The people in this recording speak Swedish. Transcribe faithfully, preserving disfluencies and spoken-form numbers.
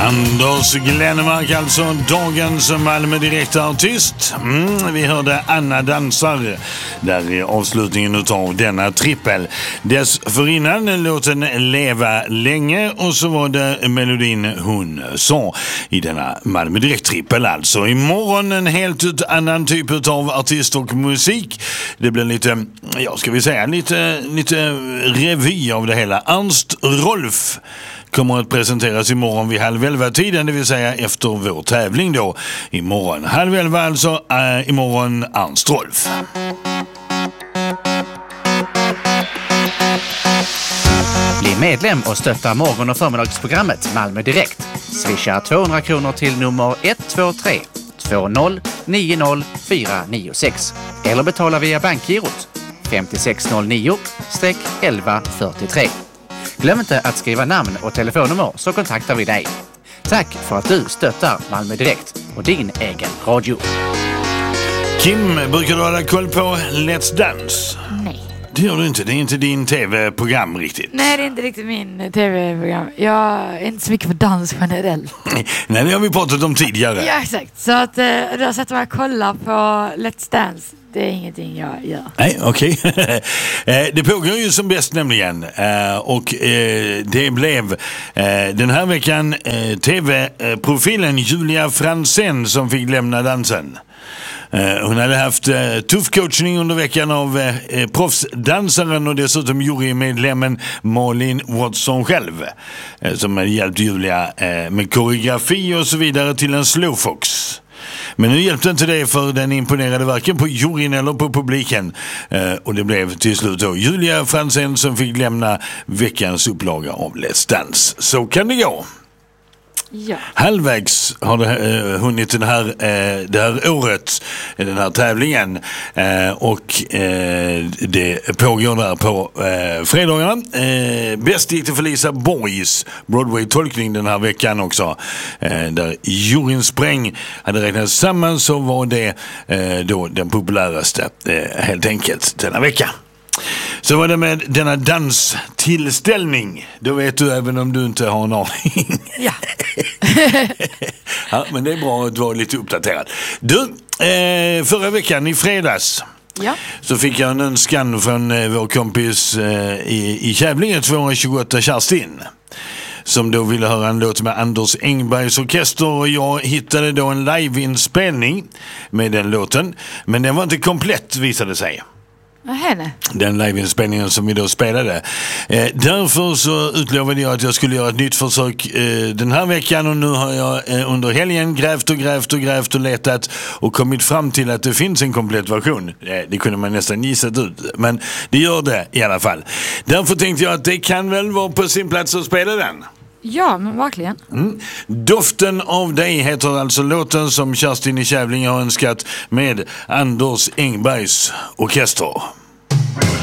Anders Glennemark, alltså dagens Malmö direktartist. Mm, vi hörde Anna dansar där i avslutningen av denna trippel. Dessförinnan låten Leva länge och så var det melodin Hon sa i denna Malmö direkt-trippel. Alltså imorgon en helt annan typ av artist och musik. Det blir lite, ja ska vi säga, lite, lite revy av det hela. Ernst Rolf kommer att presenteras imorgon vid halv elva tiden, det vill säga efter vår tävling då imorgon. Halv elva alltså, äh, imorgon Ernst Rolf. Bli medlem och stötta morgon- och förmiddagsprogrammet Malmö Direkt. Swisha tvåhundra kronor till nummer ett två tre två noll nio noll fyra nio sex eller betala via bankgirot fem sex noll nio elva fyrtiotre. Glöm inte att skriva namn och telefonnummer så kontaktar vi dig. Tack för att du stöttar Malmö Direkt och din egen radio. Kim, brukar du hålla koll på Let's Dance? Nej. Det gör du inte, det är inte din tv-program riktigt. Nej, det är inte riktigt min tv-program. Jag är inte så mycket för dans generellt. Nej, det har vi pratat om tidigare. Ja, exakt. Så att eh, du har sett mig att kolla på Let's Dance. Det är ingenting jag gör. Nej, okej. Okay. Det pågår ju som bäst nämligen. Och det blev den här veckan tv-profilen Julia Franzén som fick lämna dansen. Hon hade haft tuff coachning under veckan av proffsdansaren och dessutom jurymedlemmen Malin Watson själv, som hade hjälpt Julia med koreografi och så vidare till en slowfox. Men nu hjälpte inte det, för den imponerade varken på juryn eller på publiken. Eh, och det blev till slut då Julia Franzén som fick lämna veckans upplaga av Let's Dance. Så kan det gå. Ja. Halvvägs har det eh, hunnit den här, eh, det här året, den här tävlingen. Eh, och eh, det pågår där på eh, fredagarna. Eh, bäst gick det för Lisa Borgs Broadway-tolkning den här veckan också. Eh, där juryn Spräng hade räknat samman, så var det eh, då den populäraste eh, helt enkelt denna vecka. Så var det med denna danstillställning. Då vet du, även om du inte har en aning. Ja. Ja, men det är bra att vara lite uppdaterad. Du, eh, förra veckan i fredags Ja. så fick jag en önskan från eh, vår kompis eh, i, i Kävlinge tvåhundratjugoåtta, Kerstin, som då ville höra en låt med Anders Engbergs orkester, och jag hittade då en liveinspelning med den låten, men den var inte komplett visade sig. Henne. Den liveinspelningen som vi då spelade. Eh, därför så utlovade jag att jag skulle göra ett nytt försök eh, den här veckan, och nu har jag eh, under helgen grävt och grävt och grävt och letat och kommit fram till att det finns en komplett version. Eh, det kunde man nästan gissat ut, men det gör det i alla fall. Därför tänkte jag att det kan väl vara på sin plats att spela den. Ja, men verkligen. Mm. Doften av dig heter alltså låten som Kerstin i Kävlinge har önskat med Anders Engbergs orkester.